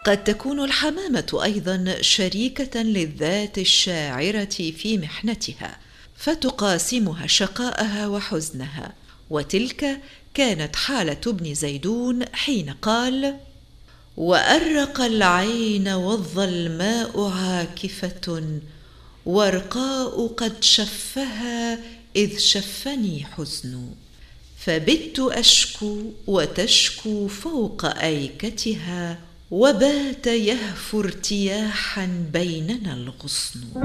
قد تكون الحمامة أيضا شريكة للذات الشاعرة في محنتها، فتقاسمها شقاءها وحزنها. وتلك كانت حالة ابن زيدون حين قال: وأرق العين والظلماء عاكفة، ورقاء قد شفها إذ شفني حزن، فبت أشكو وتشكو فوق أيكتها، وبات يهفو ارتياحا بيننا الغصن.